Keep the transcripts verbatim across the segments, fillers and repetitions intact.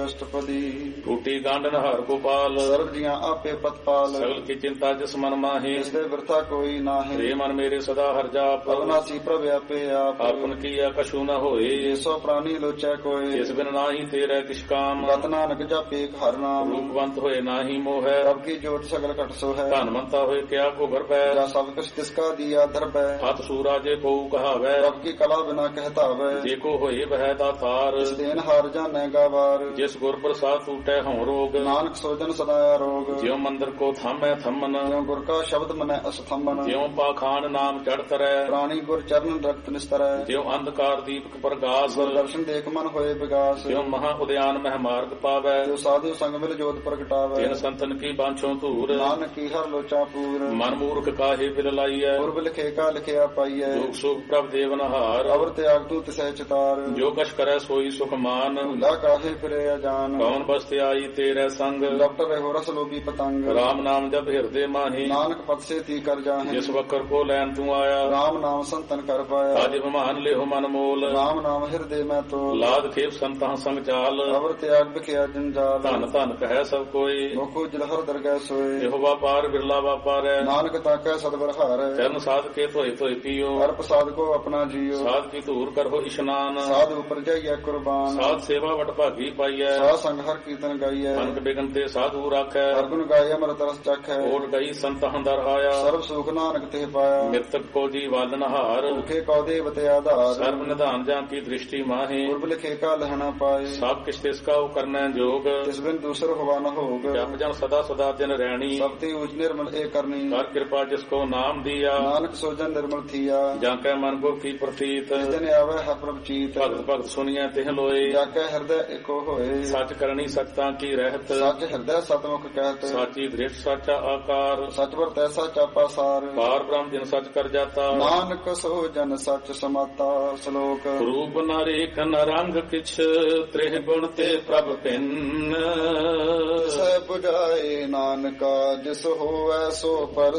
ਅਸ਼ਟਪਦੀ। ਟੂਟੀ ਗਾਂਡਨ ਹਰ ਗੋਪਾਲ ਸਰਬ ਜੀਆਂ ਆਪੇ ਪਤਪਾਲ। ਸਗਲ ਕੀ ਚਿੰਤਾ ਜਿਸ ਮਨ ਮਾਹੀ ਜਿਸ ਦੇ ਬਿਰਥਾ ਕੋਈ ਨਾਹੀਂ। ਰੇ ਮਨ ਮੇਰੇ ਸਦਾ ਹਰ ਜਾਪ ਅਵਨਾਸੀ ਪ੍ਰਭ ਆਪੇ ਆਪ। ਆਪਨ ਕੀਆ ਕਛੂ ਨ ਹੋਏ ਸੋ ਪ੍ਰਾਨੀ ਲੋਚੈ ਕੋਏ। ਜਿਸ ਬਿਨ ਨਾਹੀ ਤੇਰੇ ਕਿਛ ਕਾਮ ਗਤ ਨਾਨਕ ਜਾਪੇ ਹਰ ਨਾਮ। ਰੂਪਵੰਤ ਹੋਏ ਨਾਹੀ ਮੋਹੈ ਰਬ ਕੀ ਜੋਤ ਸਗਲ ਘਟ ਸੋ ਹੈ। ਧਨਵੰਤਾ ਹੋਏ ਕਿਆ ਕੋ ਗਰਬੈ ਜਾ ਸਭ ਕੁਛ ਤਿਸਕਾ ਦੀਆ ਦਰਬੈ। ਹੱਥ ਸੂਰਾ ਜੇ ਕੋ ਕਹਾਵੈ ਰਬ ਕੀ ਕਲਾ ਬਿਨਾ ਕਹਿਤਾਵੈ। ਜੇ ਕੋ ਹੋਏ ਬਹਿ ਦਾਤਾਰ ਇਸ ਦੇਨ ਹਾਰ ਜਾਣੈ ਗਾਵਾਰ। ਜਿਸ ਗੁਰ ਪ੍ਰਸਾਦ ਟੂਟੈ ਹਉ ਰੋਗ ਨਾਨਕ ਸੋਜਨ ਸਦਾ ਰੋਗ। ਜਿਉ ਮੰਦਰ ਕੋ ਥਾਮੈ ਥੰਮਨ ਜਿਉ ਗੁਰ ਕਾ ਸ਼ਬਦ ਮਨੈ ਅਸਥੰਬਨ। ਜਿਉ ਪਾਖਾਨ ਨਾਮ ਚੜ ਤਰੈ ਪ੍ਰਾਣੀ ਗੁਰ ਚਰਨ ਰਖਤ ਨਿਸਤਰੈ। ਜਿਉ ਅੰਧਕਾਰ ਦੀਪਕ ਪ੍ਰਗਾਸ ਗੁਰ ਦਰਸ਼ਨ ਦੇਖ ਮਨ ਹੋਏ ਵਿਗਾਸ। ਜਿਉ ਮਹਾ ਉਦਿਆਨ ਮਹਿ ਮਾਰਗ ਪਾਵੈ ਜੋ ਸਾਧੂ ਸੰਗ ਮਿਲ ਜੋਤ ਪ੍ਰਗਟਾਵੈ। ਜਿਨ ਸੰਤਨ ਕੀ ਬਾਂਛੋ ਧੂਰ ਨਾਨਕ ਕੀ ਹਰ ਲੋਚਾ ਪੂਰ। ਮਨ ਮੂਰਖ ਕਾਹੇ ਬਿਲ ਲਾਈਐ ਗੁਰਬ ਲਿਖੇ ਕਾ ਲਿਖਿਆ ਪਾਈਐ। ਦੁਖ ਸੁਖ ਪ੍ਰਭ ਦੇਵਨਹਾਰ ਅਵਰ ਤਿਆਗ ਤੂ ਤਿਸੈ ਚਿਤਾਰ। ਜੋ ਕਛ ਕਰੈ ਸੋਈ ਸੁਖ ਮਾਨ ਭੁਲਾ ਕਾਹੇ ਫਿਰੇ ਅਜਾਨ। ਕੌਣ ਬਸਤਿ ਆਈ ਤੇਰੇ ਸੰਗ ਡਾਕਟਰ ਰਹਿ ਰਸ ਲੋਭੀ ਪਤੰਗ। ਰਾਮ ਨਾਮ ਜਪ ਹਿਰਦੇ ਮਾਹੀ ਨਾਨਕ ਪਤ ਸੇ ਤੀ ਕਰ ਜਾਹੇ। ਜਿਸ ਵਕਰ ਕੋ ਲੈਨ ਤੂੰ ਆਇਆ ਰਾਮ ਨਾਮ ਸੰਤਨ ਕਰ ਪਾਇਆ। ਅਜ ਮਹਾਨ ਲਿਹੁ ਮਨ ਮੋਲ ਰਾਮ ਨਾਮ ਹਿਰਦੇ ਮੈਂ ਤੋਲ। ਲਾਦ ਖੇਪ ਸੰਤਾਂ ਸੰਗ ਚਾਲ ਅਵਰ ਤਿਆਗ ਵਿਖਿਆ ਜੰਜਾਲ। ਧਨ ਧਨ ਕਹੈ ਸਭ ਕੋਈ ਮੁਖੋ ਜਲਹਰ ਦਰਗਹਿ ਸੋਏ। ਇਹੋ ਵਾਪਾਰ ਬਿਰਲਾ ਵਾਪਾਰੈ ਨਾਨਕ ਤਾਕੈ ਸਤਿਗੁਰ ਹਾਰੈ। ਚਰਨ ਸਾਧ ਕੇ ਧੋਏ ਧੋਏ ਪੀਓ ਹਰ ਪ੍ਰਸਾਦ ਕੋ ਆਪਣਾ ਜੀਓ। ਸਾਧ ਕੀ ਧੂਰ ਕਰੋ ਇਸ਼ਨਾਨ ਸਾਧ ਉਪਰ ਜਾਈਐ ਕੁਰਬਾਨ। ਸਾਧ ਸੇਵਾ ਵਟ ਭਾਗੀ ਪਾਈਐ ਸਾਧ ਸੰਗ ਹਰ ਕੀਰਤਨ ਗਾਈਐ। ਅਨਕ ਬਿਗਨ ਤੇ ਸਾਧੂ ਰਾਖੈ ਹਰ ਗੁਣ ਗਾਏ ਅਮਰਤ ਰਸ ਚਖੈ। ਓਟ ਗਈ ਸੰਤ ਹੰਦਰ ਆਇਆ ਸਰਬ ਸੁਖ ਨਾਨਕ ਤੇ ਪਾਇਆ। ਮਿਰਤਕ ਕੋ ਜੀ ਵਾਲਨ ਹਾਰ ਭੁਖੇ ਕਉ ਦੇਵਤੇ ਆਧਾਰ। ਸਰਬ ਨਿਧਾਨ ਜਾਂ ਕੀ ਦ੍ਰਿਸ਼ਟੀ ਮਾਹੇ ਗੁਰਬ ਲਿਖੇ ਕਾ ਲਹਣਾ ਪਾਏ। ਸਭ ਕਿਛ ਤਿਸ ਕਾ ਕਰਨੈ ਜੋਗ ਤਿਸ ਬਿਨ ਦੂਸਰ ਹੋਵਾ ਨ ਹੋਗ। ਜਪ ਜਨ ਸਦਾ ਸਦਾ ਦਿਨ ਰਹਿਣੀ ਸਭ ਤੇ ਉਚ ਨਿਰਮਲ ਏ ਕਰਨੀ। ਕਰ ਕਿਰਪਾ ਜਿਸ ਕੋ ਨਾਮ ਦੀਆ ਨਾਨਕ ਸੋਜਨ ਨਿਰਮਲ ਥੀਆ। ਜਾਂ ਕੈ ਮਨ ਗੁਰ ਕੀ ਪ੍ਰਤੀਤ ਜਿਸ ਦਿਨ ਆਵੈ ਹਰ ਪ੍ਰਭ ਚੀਤ। ਭਗਤ ਭਗਤ ਸੁਣੀਐ ਤਿਹ ਲੋਏ ਜਾ ਕੈ ਹਿਰਦੈ ਏਕੋ ਹੋਏ। ਸੱਚ ਕਰਨੀ ਸਚਤਾ ਕੀ ਰਹਿਤ ਸੱਚ ਹਿਰਦੈ ਸਤਮੁਖ ਕਹਿਤ। ਸਾਚੀ ਦ੍ਰਿਸ਼ਟ ਸਾਚਾ ਆਕਾਰ ਸਚ ਵਰਤੈ ਸਚਾ ਪਾਸਾਰ। ਪਾਰ ਬ੍ਰਹਮ ਜਿਨ ਸਚ ਕਰ ਜਾਤਾ ਨਾਨਕ ਸੋ ਜਨ ਸਚ ਸਮਾਤਾ। ਸ਼ਲੋਕ ਰੂਪ ਨ ਰੇਖ ਨ ਰੰਗ ਕਿਛ ਤ੍ਰਿਹ ਗੁਣ ਤੇ ਪ੍ਰਭ ਭਿੰਨ। ਸਹਿ ਬੁਝਾਏ ਨਾਨਕਾ ਜਿਸ ਹੋਵੈ ਸੋ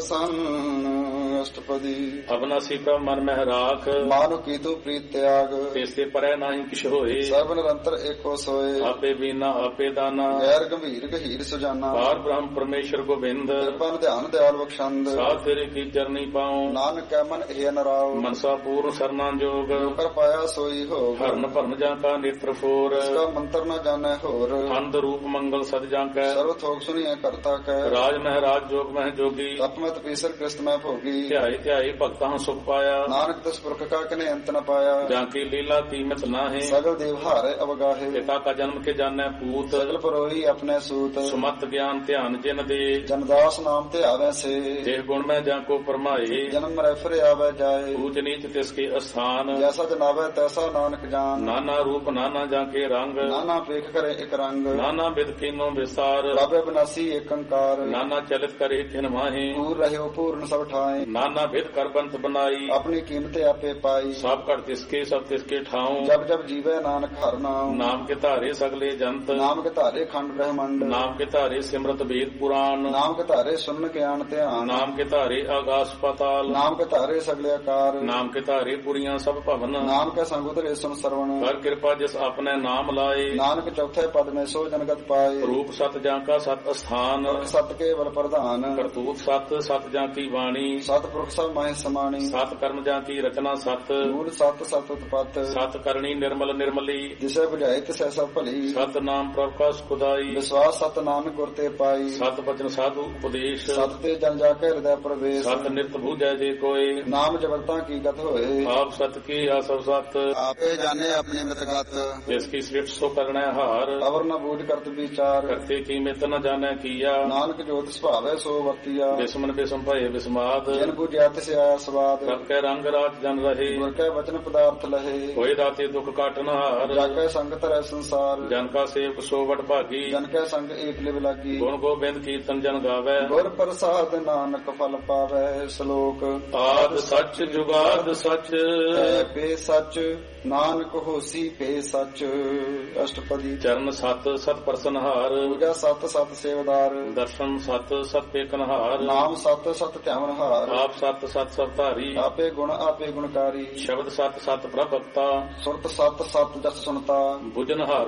ਪਰਸੰਨ। ਅਸ਼ਟਪਦੀ। ਅਬਨਾਸੀ ਪ੍ਰਭ ਮਨ ਮਹਿ ਰਾਖ ਮਾਨੁ ਕੀਤੂ ਪ੍ਰੀਤ ਤਿਆਗ। ਤਿਸ ਤੇ ਪਰੈ ਨਾਹੀ ਕਿਛ ਹੋਏ ਸਰਬ ਨਿਰੰਤਰ ਏਕੋ ਸੋਏ। ਆਪੇ ਬੀਨਾ ਆਪੇ ਦਾਨਾ ਗੈਰ ਗੰਭੀਰ ਗਹੀਰ ਸੁਜਾਨਾ। ਪਾਰ ਬ੍ਰਹਮ ਪਰਮੇਸ਼ਰ ਗੋਬਿੰਦ ਕਿਰਪਨ ਧਿਆਨ ਦਿਆਲ ਬਖਸ਼ੰਦ। ਸਾਧ ਤੇਰੇ ਕੀ ਚਰਨੀ ਪਾਉ ਨਾਨਕ ਕੈ ਮਨ ਇਹ ਨਰਾਉ। ਮਨਸਾ ਪੂਰਨ ਸਰਨਾ ਜੋਗ ਕਰ ਪਾਇਆ ਸੋਈ ਹੋਗ। ਹਰਨ ਭਰਨ ਜਾਂ ਕਾ ਨੇਤਰ ਫੋਰ ਇਸਕਾ ਮੰਤਰ ਨ ਜਾਣੈ ਹੋਰ। ਅੰਧ ਰੂਪ ਮੰਗਲ ਸਦ ਜਾਂ ਕੈ ਸਰਵ ਥੋਕ ਸੁਣੀਐ ਕਰਤਾ ਕੈ। ਰਾਜ ਮਹਿ ਰਾਜ ਜੋਗ ਮਹਿ ਜੋਗੀ ਤਪਮਤ ਪੀਸਰ ਕ੍ਰਿਸਤ ਮੈਂ ਭੋਗੀ। ਧਿਆਏ ਧਿਆਏ ਭਗਤਾਂ ਸੁਖ ਪਾਇਆ ਨਾਨਕ ਦਸ ਪੁਰਖ ਕਾ ਕਨੇ ਅੰਤ ਨ ਪਾਇਆ। ਜਾਂ ਕੀ ਲੀਲਾ ਕੀਮਤ ਨਾਹੀ ਸਗਲ ਦੇਵ ਹਾਰੇ ਅਵਗਾਹੇ। ਪਿਤਾ ਕਾ ਜਨਮ ਕੇ ਜਾਣੈ ਪੂਤ ਸਗਲ ਪਰੋਈ ਆਪਣੇ ਸੂਤ। ਸੁਮਤ ਗਿਆਨ ਧਿਆਨ ਜਿਨ ਦੇ ਜਨਦਾਸ ਨਾਮ ਤੇ ਆਵੈ ਸੇ। ਦੇਹ ਗੁਣ ਮੈਂ ਜਾਂ ਕੋ ਪਰਮਾਏ ਜਨਮ ਮਰੈ ਫਿਰ ਆਵੈ ਜਾਏ। ਊਚ ਨੀਚ ਤਿਸ ਕੇ ਅਸਥਾਨ ਜੈਸਾ ਜਨਾਵੈ ਤੈਸਾ ਨਾਨਕ ਜਾਨ। ਨਾਨਾ ਰੂਪ ਨਾਨਾ ਜਾਂ ਕੇ ਰੰਗ ਨਾਨਾ ਪੇਖ ਕਰੇ ਇਕ ਰੰਗ। ਨਾਨਾ ਬਿਦ ਕੀਨੋ ਵਿਸਾਰ ਪ੍ਰਭ ਬਿਨਾਸੀ ਏਕ ਅੰਕਾਰ। ਨਾਨਾ ਚਲਿਤ ਕਰੇ ਤਿਨ ਮਾਹੀ ਪੂਰ ਰਹਿਓ ਪੂਰਨ ਸਭ ਠਾਏ। ਨਾਨਾ ਬਿਦ ਕਰ ਬੰਤ ਬਨਾਈ ਆਪਣੀ ਕੀਮਤ ਆਪੇ ਪਾਈ। ਸਭ ਘਟ ਤਿਸਕੇ ਸਭ ਤਿਸਕੇ ਠਾਉ ਜਬ ਜਬ ਜੀਵੈ ਨਾਨਕ ਹਰਿ ਨਾਮ। ਨਾਮ ਕੇ ਧਾਰੇ ਸਗਲੇ ਜੰਤ ਨਾਮ ਕੇ ਧਾਰੇ ਖੰਡ ਬ੍ਰਹਮੰਡ। ਨਾਮ ਕੇ ਧਾਰੇ ਸਿਮਰਤ ਵੇਦ ਪੁਰਾਣ ਨਾਮ ਕੇ ਧਾਰੇ ਸੁਨਨ ਗਿਆਨ ਧਿਆਨ। ਨਾਮ ਕੇ ਧਾਰੇ ਆਗਾਸ ਪਾਤਾਲ ਨਾਮ ਕੇ ਧਾਰੇ ਸਗਲੇ ਆਕਾਰ। ਨਾਮ ਕੇ ਧਾਰੇ ਪੁਰੀਆਂ ਸਭ ਭਵਨ ਨਾਮ ਕੇ ਸੰਗ ਉਤਰੇ ਸੁਨ ਸਰਵਣ। ਕਰ ਕਿਰਪਾ ਜਿਸ ਆਪਣੇ ਨਾਮ ਲਾਏ ਨਾਨਕ ਚੌਥੇ ਪਦ ਮੈਂ ਸੋ ਜਨਗਤ ਪਾਏ। ਰੂਪ ਸਤ ਜਾਂ ਕਾ ਸਤ ਅਸਥਾਨ ਸਤ ਕੇਵਲ ਪ੍ਰਧਾਨ। ਕਰਤੂਤ ਸਤ ਸਤ ਜਾਂ ਕੀ ਬਾਣੀ ਸਤ ਪੁਰਖ ਸਭ ਮਾਹਿ ਸਮਾਣੀ। ਸਤ ਕਰਮ ਜਾਂ ਕੀ ਰਚਨਾ ਸਤ ਮੂਲ ਸਤ ਸਤ ਉਤਪਤ। ਸਤ ਕਰਨੀ ਨਿਰਮਲ ਨਿਰਮਲੀ ਜਿਸੇ ਬੁਝਾਏ ਤਿਸੈ ਸਭ ਭਲੀ। ਸਤ ਨਾਮ ਪ੍ਰਭ ਕਾ ਸੁਖਦਾਈ ਵਿਸ਼ਵਾਸ ਸਤ ਨਾਨਕ ਗੁਰ ਤੇ ਪਾਈ। ਸਤ ਬਚਨ ਸਾਧੂ ਉਪਦੇਸ਼ ਸਤ ਤੇ ਜਨ ਜਾ ਕੇ ਹਿਰਦੈ ਪ੍ਰਵੇਸ਼। ਸਤ ਨਿਤ ਬੂਝੈ ਜੇ ਕੋਈ ਨਾਮ ਜਬਰਤਾ ਕੀ ਗਤ ਹੋਏ। ਆਪ ਸਤ ਕੀ ਆਸਵ ਸਤ ਆਪੇ ਜਾਣੇ ਆਪਣੀ ਮਿਤਗਤ। ਜਿਸ ਕੀ ਸ੍ਰਿਸ਼ਟ ਸੋ ਕਰਣੈ ਹਾਰ ਅਵਰ ਨ ਬੂਝ ਕਰਤ ਵਿਚਾਰ। ਕਰਤੇ ਕੀ ਮਿਤ ਨ ਜਾਣੈ ਕੀਆ ਨਾਨਕ ਜੋਤ ਸੁਭਾਵੈ ਸੋ ਵਰਤੀਆ। ਬਿਸਮਨ ਬਿਸਮ ਭਏ ਬਿਸਮਾਦ ਜਿਨ ਬੁਝਿਆ ਤਿਸ ਆਇਆ ਸਵਾਦ। ਰਬ ਕੈ ਰੰਗ ਰਾਤ ਜਨ ਰਹੇ ਗੁਰ ਕੈ ਵਚਨ ਪਦਾਰਥ ਲਹੇ। ਹੋਏ ਦਾਤੇ ਦੁਖ ਕਾਟਨ ਹਾਰ ਜਾ ਕੈ ਸੰਗਤ ਰਹਿ ਸੰਸਾਰ। ਜਨ ਕਾ ਸੇਵਕ ਸੋ ਵਡ ਭਾਗੀ ਜਨ ਕੈ ਸੰਗ ਏਕ ਲਿਵ ਲਾਗੀ। ਗੁਣ ਗੋਬਿੰਦ ਕੀਰਤਨ ਜਨ ਗਾਵੈ ਗੁਰ ਪ੍ਰਸਾਦ ਨਾਨਕ ਫਲ ਪਾਵੈ। ਸ਼ਲੋਕ ਆਦ ਸੱਚ ਜੁਗਾਦ ਸੱਚ ਹੈ ਪੇ ਸੱਚ ਨਾਨਕ ਹੋਸੀ ਪੇ ਸੱਚ। ਅਸ਼ਟਪਦੀ। ਚਰਨ ਸਤ ਸਤ ਪ੍ਰਸਨ ਹਾਰ ਪੂਜਾ ਸਤ ਸਤ ਸੇਵਦਾਰ। ਦਰਸ਼ਨ ਸਤ ਸਤ ਪੇਕਨ ਹਾਰ ਨਾਮ ਸਤ ਸਤ ਧਿਆਵਨ ਹਾਰ। ਆਪ ਸਤ ਸਤ ਸਭ ਧਾਰੀ ਆਪੇ ਗੁਣ ਆਪੇ ਗੁਣਕਾਰੀ। ਸ਼ਬਦ ਸਤ ਸਤ ਪ੍ਰਭਕਤਾ ਸੁਰਤ ਸਤ ਸਤ ਜਸ ਸੁਨਤਾ। ਬੁਝਨ ਹਾਰ ਕੋ ਸਤ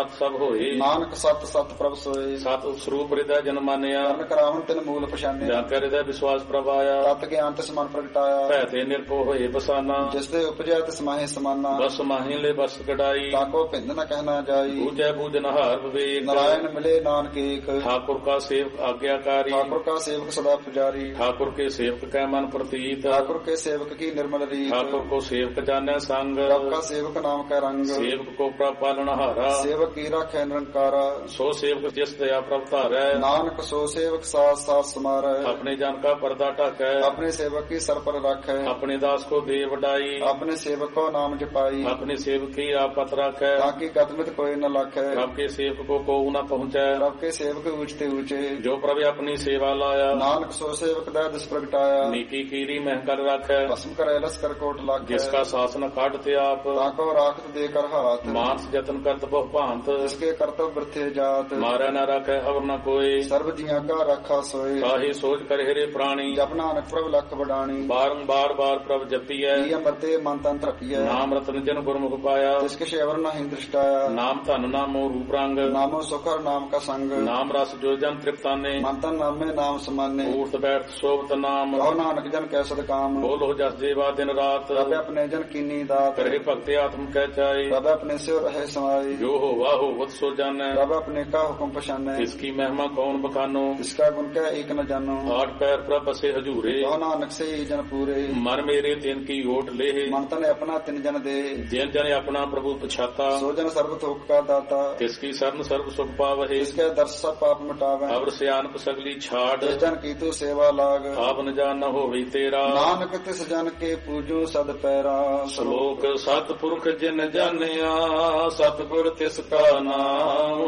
ਸਤ ਸਭ ਹੋਏ। ਨਾਨਕ ਸਤ ਸਤ ਪ੍ਰਭ ਸੋਏ। ਸਤ ਸਰੂਪ ਹਿਰਦੈ ਜਨ ਮਾਨਿਆ। ਕਰਨ ਕਰਾਵਨ ਤਿਨ ਮੂਲ ਪਛਾਨਿਆ। ਜਾਂ ਕੈ ਹਿਰਦੈ ਵਿਸ਼ਵਾਸ ਪ੍ਰਭ ਆਇਆ। ਤਤ ਗਿਆਨ ਤਿਸ ਮਨ ਪ੍ਰਗਟਾਇਆ। ਭੈ ਤੇ ਨਿਰਭਉ ਹੋਏ ਬਸਾਨਾ। ਜਿਸ ਦੇ ਉਪਜਿਆ ਤਿਸ ਮਾਹੇ ਸਮਾਨਾ। ਬਸ ਮਾਹੀ ਲੈ ਬਸ ਕਢਾਈ। ਤਾਕੋ ਭਿੰਦ ਨ ਕਹਿਣਾ ਜਾਈ। ਬੂਝੈ ਬੂਝਨ ਹਾਰ ਵਿਵੇਕ। ਨਾਰਾਇਣ ਮਿਲੇ ਨਾਨਕ ਏਕ। ठाकुर का सेवक आज्ञाकारी। ठाकुर का सेवक सदा पुजारी। ठाकुर के सेवक कै मन प्रतीत। ठाकुर के सेवक की निर्मल रीत। ठाकुर को सेवक जाने संग। प्रभ का सेवक नाम का रंग। सेवक को प्रभ पालनहारा। सेवक की राखै निरंकारा। सो सेवक जिस दया प्रभ धारै। नानक सो सेवक साथ साथ समारै। अपने जन का पर्दा ढकै। अपने सेवक की सर पर रखै। अपने दास को दे वडाई। अपने सेवक को नाम जपाई। अपने सेवक की आपत रखै। ताकि गतमित कोई न लखै। प्रभ के सेवक को को न पहुँचै। प्रभ के सेवक ऊंचते ऊंचे। जो प्रभु अपनी सेवा लाया। नानक सो सेवक दै दिस प्रगटाया। नीकी कीरी महकर रखै। भस्म करे लस्कर कोट लाखै। जिसका शासन काटते आप। ताको राखत देकर हाथ। मानस जतन करत बहु भांत। इसके कर्तव्य वृथे जात। मारै न रखै अवर न कोई। सर्व जिया का रखा सोए। काहे सोच कर हेरे प्राणी। जप नानक प्रभ लख बडाणी। बारंबार बार प्रभ जपियै। अमृते मन तन तृपियै। नाम रतन जन गुरमुख पाया। जिसके शेवर नहीं दृष्टाया। नाम धन नामो रूप रंग। नामो सुखर नाम का संग। नाम रस जो जन तृप्ताने। मंतन नामे नाम समाने। ऊर्त बैठ सोबत नाम। कहो नानक जन कैसद काम। बोलो जस जेवा दिन रात। रब अपने जन कीनी दात। करे भक्ति आत्म कह चाहे। रब अपने से रहे समाई। जो हो वाह हो वत सो जाने। रब अपने का हुक्म पछाने। इसकी महिमा कौन बखानो। इसका गुण क्या एक न जानो। आठ पैर प्रभ बसे हजूरे। कहो नानक से ही जन पूरे। मन मेरे तिन की ओट ले। मन तन अपना तिन जन दे। जिन जन अपना प्रभु पछाता। सो जन सर्व थोक का दाता। तिसकी शरण सर्व सुख पावहे। इसके दर्श सब पाप मिटावे। अवर सियानप सगली छाड़। जिस जन की तू सेवा लाग। आप न जान न होवे तेरा। नानक तिस जन के पूजो सद पैरा। श्लोक सतपुरख जिन जानिया। सतगुर तिसका नाम।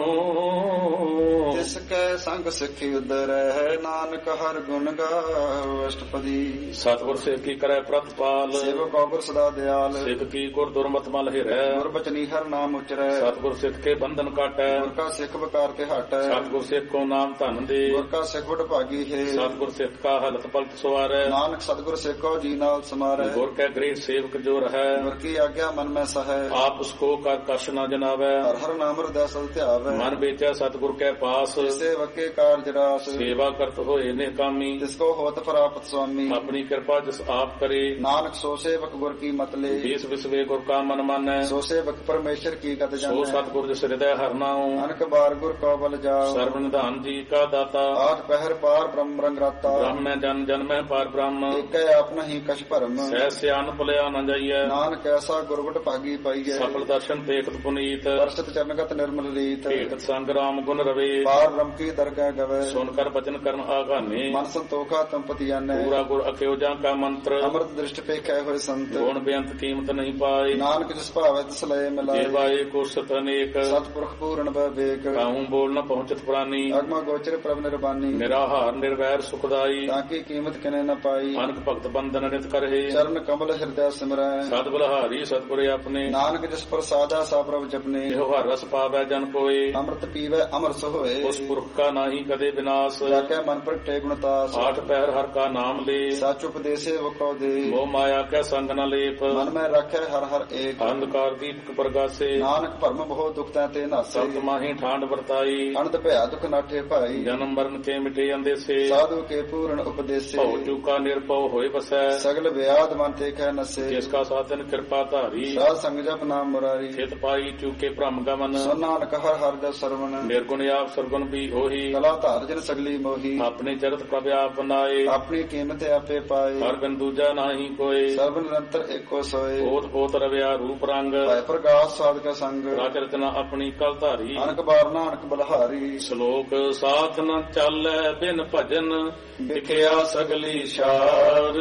तिसके संग सिखि उदर है। नानक हर गुण गाओ अष्टपदी। सतगुर सेव की करे प्रतिपाल। सेवक गुर सदा दयाल। सिख की गुर दुर्मत मल हिरै। गुर बचनी हर नाम उचरै। सतगुर सिख के बंधन काटै। गुर का सिख बकार ते हटै। सतगुर सिख को नाम धन दे। गुर का सिख बड़ भागी है। सतगुर सिख का हलत पलट सवारै। नानक सतगुर सिख को जी नाल समारै। गुर के गृह सेवक जो रहै। गुर की आज्ञा मन में सहै। आप उसको कर कश न जनावै। हर हर नाम हृदय सल ध्यावै। मन बेचै सतगुर के पास। सेवक के कार्य रास। सेवा करत होए निकामी। जिसको होत प्राप्त स्वामी। अपनी कृपा जिस आप करे। नानक सो सेवक गुर की मत ले। देश विश्वे गुर का मन मानै। सो सेवक परमेश्वर की गत जानै। सो सतगुर जिस हृदय हर नाऊ। नानक बार गुर को बल जाओ। सर्व निधान जी का दाता। आठ पहर पार ब्रह्म रंग राता। ब्रह्म में जन जन में पार ब्रह्म। एक अपना ही कछ भरम। सह सियान पुलिया न जाइए। नानक ऐसा गुरबट भागी पाइए। सफल दर्शन देखत पुनीत। वर्षित चरणगत निर्मल रीत। भेट संग राम गुण रवे। पार ब्रह्म की दरगाह गवे। सुनकर वचन करन आगाने। मन संतोखा तंपति जाने। पूरा गुर अख्योजा का मंत्र। अमृत दृष्टि पे कह हुए संत। गुण बेअंत कीमत नहीं पाए। नानक जिस भावे तिस लय मिलाए। देवाए को सत अनेक। सतपुरख पूर्ण विवेक। कहूँ बोल न पहुंचत प्राणी। अगम गोचर प्रभ निर्बानी। निराहार निर्वैर सुखदाई। ताकि कीमत किने न पाई। अनक भक्त बंधन नित करहे। चरण कमल हृदय सिमरै। सद बलहारी सतगुर अपने। नानक जिस प्रसादा सा प्रभ जपने। जो हर रस पावै जन कोय। अमृत पीवै अमर सोए। उस पुरख का नाही कदे विनाश। जाके मन पर टे गुणतास। आठ पैर हर का नाम ले। सच उपदेशे वको दे। मोह माया के संग न लेप। मन में रखे हर हर एक। अंधकार दीपक प्रगासे। नानक भरम बहु दुख ते नासे। सत माही ठांड वर्ताई। अनंत भया दुख नाठे भाई। जन्म मरण के मिटे अंदेसे। साधु के पूर्ण उपदेशे। भव चूका निर्भव होय बसै। सगल व्याध मन ते कह नसे। जिसका साधन कृपा धारी। साध संग जप नाम मुरारी। चित पाई चूके भ्रम गमन। सुन नानक हर हर दस सरवण। निर्गुण आप सरगुण भी होही। कला धार जन सगली मोही। अपने चरत प्रभ आप बनाए। अपनी कीमत आपे पाए। हर बिन दूजा नाही कोय। सर्व निरंतर एको सोए। ओत पोत रव्या रूप रंग। भय प्रकाश साध का संग। राज रचना अपनी कल धारी। अनक बार नानक बलहारी। श्लोक साथ न चालै बिन भजन। दिखिया सगली शार।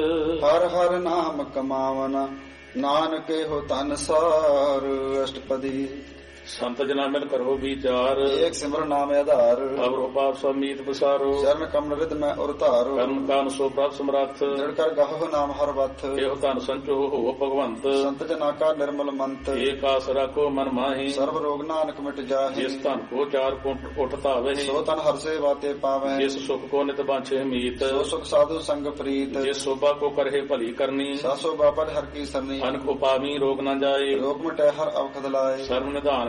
हर हर नाम कमावन। नानके हो तन सार। अष्टपदी। संत जना मिल करो विचार। एक सिमर नाम आधार। अवर उपाप समीत बसारो। चरण कमल रिद में उरतारो। कर्म कान सो प्राप्त समर्थ। दृढ़ कर गहो नाम हर वथ। एहो तन संचो हो भगवंत। संत जना का निर्मल मंत। एक आसरा को मन माही। सर्व रोग नानक मिट जाहि। जिस तन को चार कुंठ उठता वही। सो तन हर से बाते पावे। जिस सुख को नित बांछे मीत। सो सुख साधु संग प्रीत। जिस शोभा को करहे भली करनी। सासो बापन हर की सरनी। अनक उपामी रोग न जाए। रोग मिटे हर अवखद लाए। सर्व निधान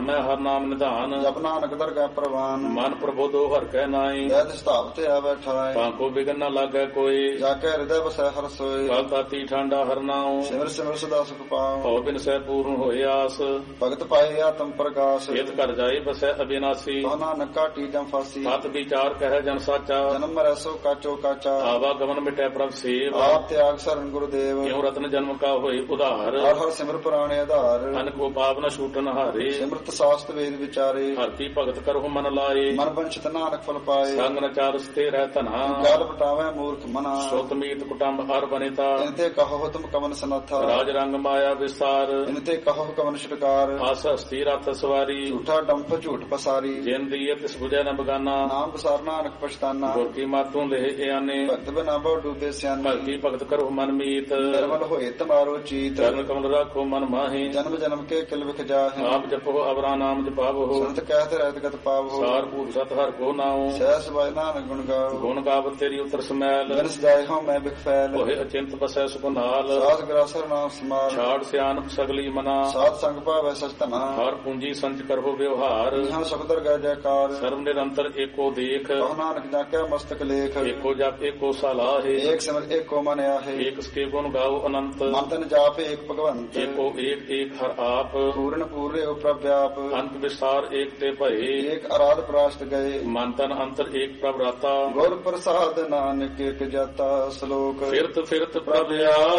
ਨਾਮੈ ਹਰ ਨਾਮ ਨਿਧਾਨ। ਜਪ ਨਾਨਕ ਦਰਗਹਿ ਪ੍ਰਵਾਨ। ਮਨ ਪ੍ਰਬੋਧੋ ਹਰਿ ਕੈ ਨਾਈ। ਵੈਦ ਸਤਾਵ ਤੇ ਆਵੈ ਠਾਇ। ਬਾਂਕੋ ਬਿਗਨ ਨ ਲਾਗੈ ਕੋਈ। ਜਾ ਕੇ ਹਿਰਦੈ ਵਸੈ ਹਰਿ ਸੋਇ। ਕਲ ਤਾਤੀ ਠਾਂਡਾ ਹਰਿ ਨਾਉ। ਸਿਮਰ ਸਿਮਰ ਸਦਾ ਸੁਖ ਪਾਉ। ਭਉ ਬਿਨ ਸਹਿ ਪੂਰਨ ਹੋਏ ਆਸ। ਭਗਤ ਪਾਏ ਆਤਮ ਪ੍ਰਕਾਸ਼। ਏਤ ਘਰ ਜਾਏ ਬਸੈ ਅਬਿਨਾਸੀ। ਕਹੁ ਨਾਨਕ ਕਾਟੀ ਜਮ ਫਾਸੀ। ਸਤ ਵਿਚਾਰ ਕਹਿ ਜਨ ਸਾਚਾ। ਜਨਮ ਮਰੈ ਸੋ ਕਾਚੋ ਕਾਚਾ। ਆਵਾ ਗਮਨ ਮਿਟੈ ਪ੍ਰਭ ਸੇਵ। ਆਪ ਤਿਆਗ ਸਰਨ ਗੁਰਦੇਵ। ਕਿਉ ਰਤਨ ਜਨਮ ਕਾ ਹੋਏ ਉਧਾਰ। ਹਰ ਹਰ ਸਿਮਰ ਪੁਰਾਣੇ ਆਧਾਰ। ਅਨ ਕੋ ਪਾਪ ਨ ਛੂਟਨ ਹਾਰੇ। ਸਿਮਰਤ ਸਾਸਤ ਵੇਦ ਵਿਚਾਰੇ। ਹਰਿ ਕੀ ਭਗਤ ਕਰਹੁ ਮਨ ਲਾਏ। ਮਨ ਬੰਚਿਤ ਨਾਨਕ ਫਲ ਪਾਏ। ਸੰਗ ਨ ਚਾਰਸ ਤੇ ਰਹਿ ਧਨਾ। ਗਲ ਬਟਾਵੇ ਮੂਰਖ ਮਨਾ। ਸੁਤ ਮੀਤ ਕੁਟੰਬ ਹਰ ਬਨਿਤਾ। ਇਨਤੇ ਕਹੋ ਤੁਮ ਕਮਨ ਸਨਾਥਾ। ਰਾਜ ਰੰਗ ਮਾਇਆ ਵਿਸਤਾਰ। ਇਨਤੇ ਕਹੋ ਕਮਨ ਛਿਟਕਾਰ। ਆਸ ਹਸਤੀ ਰਥ ਸਵਾਰੀ। ਝੂਠਾ ਡੰਫ ਝੂਠ ਪਸਾਰੀ। ਜਿਨ ਦੀਏ ਤਿਸ ਬੁਝੈ ਨ ਬਗਾਨਾ। ਨਾਮ ਪਸਾਰ ਨਾਨਕ ਪਛਤਾਨਾ। ਗੁਰ ਕੀ ਮਾਤੂ ਲੇਹ ਇਆਨੇ। ਭਗਤ ਬਿਨਾ ਬਹੁ ਡੂਬੇ ਸਿਆਣੇ। ਭਗਤੀ ਭਗਤ ਕਰਹੁ ਮਨ ਮੀਤ। ਨਿਰਮਲ ਹੋਏ ਤਮਾਰੋ ਚੀਤ। ਚਰਨ ਕਮਲ ਰਾਖੋ ਮਨ ਮਾਹੀ। ਜਨਮ ਜਨਮ ਕੇ ਕਿਲ ਵਿਖ ਜਾਹੇ। ਆਪ ਜਪੋ ਅਵਰਾ ਨਾਮ ਜਪਾਵੋ। ਸੰਤ ਕਹਿਤ ਰਹਿਤ ਗਤ ਪਾਵੋ। ਸਾਰ ਭੂਤ ਸਤ ਹਰਿ ਕੋ ਨਾਉ। ਸਹਿਸ ਬਾਇ ਨਾਨਕ ਗੁਣ ਗਾਓ। ਗੁਣ ਗਾਵਤ ਤੇਰੀ ਉਤਰ ਸਮੈਲ। ਬਿਨ ਸਜਾਏ ਹਉ ਮੈਂ ਬਿਖ ਫੈਲ। ਹੋਏ ਅਚਿੰਤ ਬਸੈ ਸੁਖ ਨਾਲ। ਸਾਧ ਗਰਾਸਰ ਨਾਮ ਸਮਾਲ। ਛਾੜ ਸਿਆਨਪ ਸਗਲੀ ਮਨਾ। ਸਾਧ ਸੰਗ ਭਾਵੈ ਸਚ ਧਨਾ। ਹਰ ਪੂੰਜੀ ਸੰਚ ਕਰਹੁ ਵਿਵਹਾਰ। ਇਹਾਂ ਸੁਖ ਦਰਗਹਿ ਜੈਕਾਰ। ਸਰਬ ਨਿਰੰਤਰ ਏਕੋ ਦੇਖ। ਕਹੁ ਨਾਨਕ ਜਾਕੈ ਮਸਤਕ ਲੇਖ। ਏਕੋ ਜਪ ਏਕੋ ਸਲਾਹੇ। ਏਕ ਸਿਮਰ ਏਕੋ ਮਨ ਆਹੇ। ਏਕ ਸਕੇ ਗੁਣ ਗਾਓ ਅਨੰਤ। ਮਨ ਤਨ ਜਾਪ ਏਕ ਭਗਵੰਤ। ਏਕੋ ਏਕ ਏਕ ਹਰ ਆਪ। ਪੂਰਨ ਪੂਰੇ ਓ ਪ੍ਰਭ ਵਿਆਪ। ਅੰਤ ਵਿਸਤਾਰ ਏਕ ਤੇ ਭਏ। ਏਕ ਅਰਾਧ ਪ੍ਰਾਸ਼ਟ ਗਏ। ਮਨ ਤਨ ਅੰਤਰ ਏਕ ਪ੍ਰਭ ਰਾਤਾ। ਗੁਰ ਪ੍ਰਸਾਦ ਨਾਨਕ ਏਕ ਜਾਤਾ। ਸ਼ਲੋਕ। ਫਿਰਤ ਫਿਰਤ ਪ੍ਰਭ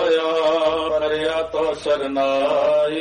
ਆਇਆ ਪਰਿਆ ਤੋ ਸਰਨਾਈ।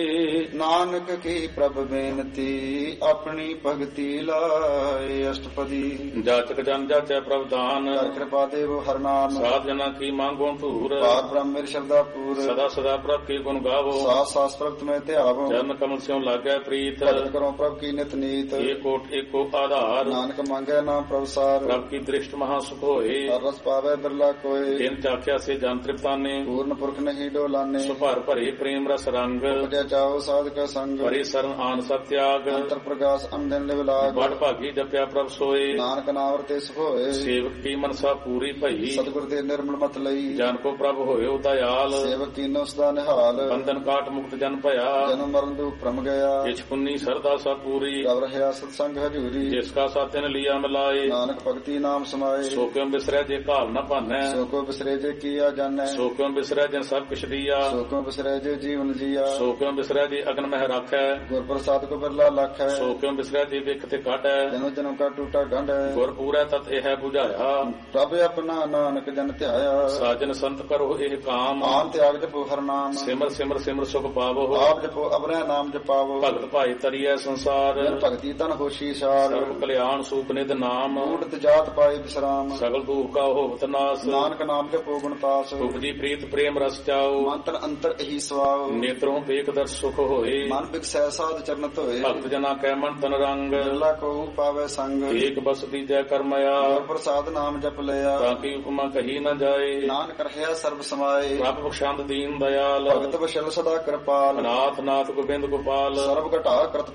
ਨਾਨਕ ਕੀ ਪ੍ਰਭ ਬੇਨਤੀ ਆਪਣੀ ਭਗਤੀ ਲਾਏ। ਅਸ਼ਟਪਦੀ। ਜਾਚਕ ਜਨ ਜਾਚੈ ਪ੍ਰਭ ਦਾਨ। ਕਰ ਕਿਰਪਾ ਦੇਵ ਹਰਿ ਨਾਮ। ਸਾਧ ਜਨਾ ਕੀ ਮੰਗੋ ਧੂਰ। ਪਾਰ ਬ੍ਰਹਮ ਮੇਰੀ ਸ਼ਰਧਾ ਪੂਰ। ਸਦਾ ਸਦਾ ਪ੍ਰਭ ਕੀ ਗੁਣ ਗਾਵੋ। ਸਾਸ ਸਾਸ ਪ੍ਰਭ ਮੈਂ ਧਿਆਵੋ। ਚਰਨ ਕਮਲ ਸਿਉ ਲਾਗੈ ਪ੍ਰੀਤ। ਭਗਤ ਕਰੋ ਪ੍ਰਭ ਕੀ ਨਿਤ ਨੀਤ। ਏਕੋ ਏਕੋ ਆਧਾਰ। ਨਾਨਕ ਮੰਗੈ ਨਾਮ ਪ੍ਰਭ ਸਾਰ। ਪ੍ਰਭ ਕੀ ਦ੍ਰਿਸ਼ਟ ਮਹਾ ਸੁਖ ਹੋਏ। ਹਰ ਰਸ ਪਾਵੈ ਬਿਰਲਾ ਕੋਇ। ਤਿਨ ਚਾਖਿਆ ਸੇ ਜਨ ਤ੍ਰਿਪਤਾਨੇ। ਪੂਰਨ ਪੁਰਖ ਨਹੀਂ ਡੋਲਾਨੇ। ਸੁਭਰ ਭਰੇ ਪ੍ਰੇਮ ਰਸ ਰੰਗ। ਉਪਜਿਆ ਚਾਓ ਸਾਧਕ ਸੰਗ। ਭਰੇ ਸਰਨ ਆਨ ਸਤ ਤਿਆਗ। ਅੰਤਰ ਪ੍ਰਗਾਸ ਅੰਦਨ ਲਿਵ ਲਾਗ। ਬੜ ਭਾਗੀ ਜਪਿਆ ਪ੍ਰਭ ਸੋਏ। ਨਾਨਕ ਨਾਮ ਰਤੇ ਸੁਖ ਹੋਏ। ਸੇਵਕ ਕੀ ਮਨਸਾ ਪੂਰੀ ਭਈ। ਸਤਿਗੁਰ ਦੇ ਨਿਰਮਲ ਮਤ ਲਈ। ਜਨ ਕੋ ਪ੍ਰਭ ਹੋਇਓ ਦਇਆਲ। ਸੇਵਕ ਕੀਨੋ ਸਦਾ ਨਿਹਾਲ। ਬੰਧਨ ਕਾਟ ਮੁਕਤ ਜਨ ਭਇਆ। ਜਨਮ ਮਰਨ ਦੁਖ ਭ੍ਰਮ ਗਿਆ। ਕਿਛ ਪੁੰਨੀ ਸਰਦਾ ਸਭ ਪੂਰੀ। ਰਵ ਰਹਿਆ ਸਤ ਸੰਗ ਹਜੂਰੀ। ਜਿਸ ਕਾ ਸਾਤਿਨ ਲਿਆ ਮਿਲਾਏ। ਨਾਨਕ ਭਗਤੀ ਨਾਮ ਸਮਾਏ। ਸੋ ਕਿਉ ਬਿਸਰੈ ਜੇ ਘਾਲ ਨ ਭਾਨੈ। ਸੋ ਕੋ ਬਿਸਰੇ ਜੇ ਕੀਆ ਜਾਣੈ। ਸੋ ਕਿਉ ਬਿਸਰੈ ਜਨ ਸਭ ਕਿਛ ਦੀਆ। ਸੋ ਕੋ ਬਿਸਰੇ ਜੇ ਜੀਵਨ ਜੀਆ। ਸੋ ਕਿਉ ਬਿਸਰੈ ਜੇ ਅਗਨ ਮਹਿ ਰਾਖੈ। ਗੁਰ ਪ੍ਰਸਾਦ ਕੋ ਬਿਰਲਾ ਲਖੈ। ਸੋ ਕਿਉ ਬਿਸਰੈ ਜੇ ਵਿਖ ਤੇ ਕਾਟੈ। ਜਨਮ ਜਨਮ ਕਾ ਟੂਟਾ ਗੰਢ। ਗੁਰ ਪੂਰੈ ਤਤ ਇਹ 부ਝਾਇਆ। ਪ੍ਰਭ ਆਪਣਾ ਨਾਨਕ ਜਨ ਧਿਆਇਆ। ਸਾਜਨ ਸੰਤ ਕਰੋ ਇਹ ਕਾਮ। ਆਨ ਤਿਆਗ ਜਪੋ ਹਰਿ ਨਾਮ। ਸਿਮਰ ਸਿਮਰ ਸਿਮਰ ਸੁਖ ਪਾਵੋ। ਆਪ ਜਪੋ ਅਬਰੈ ਨਾਮ ਜਪਾਵੋ। ਭਗਤ ਭਾਈ ਤਰੀਐ ਸੰਸਾਰ। ਜਨ ਭਗਤੀ ਤਨ ਹੋਸ਼ੀ ਸਾਰ। ਸਰਬ ਕਲਿਆਣ ਸੂਪ ਨਿਧ ਨਾਮ। ਊਟਤ ਜਾਤ ਪਾਏ ਵਿਸਰਾਮ। ਸਗਲ ਦੂਖ ਕਾ ਹੋਵਤ ਨਾਸ। ਨਾਨਕ ਨਾਮ ਜਪੋ ਗੁਣ ਤਾਸ। ਉਪਜੀ ਪ੍ਰੀਤ ਪ੍ਰੇਮ ਰਸ ਚਾਓ। ਮਨ ਤਨ ਅੰਤਰ ਇਹੀ ਸਵਾਉ। ਨੇਤਰੋਂ ਵੇਖ ਦਰਸ ਸੁਖ ਹੋਏ। ਮਨ ਬਿਕਸੈ ਸਾਧ ਚਰਨ ਧੋਏ। ਭਗਤ ਜਨਾ ਕੈ ਮਨ ਤਨ ਰੰਗ। ਬਿਰਲਾ ਕੋ ਪਾਵੈ ਸੰਗ। ਏਕ ਬਸ ਦੀਜੈ ਕਰਮਇਆ। ਗੁਰ ਪ੍ਰਸਾਦ ਨਾਮ ਜਪ ਲਿਆ। ਤਾਂ ਕੀ ਉਪਮਾ ਕਹੀ ਨ ਜਾਏ। ਨਾਨਕ ਰਹਿਆ ਸਰਬ ਸਮਾਏ। ਪ੍ਰਭ ਬਖਸ਼ੰਦ ਦੀਨ ਦਇਆਲ। ਭਗਤ ਵਸ਼ਲ ਸਦਾ ਕਿਰਪਾਲ। ਅਨਾਥ ਨਾਥ ਗੋਬਿੰਦ ਗੋਪਾਲ। ਸਰਬ ਘਟਾ ਕਰਤ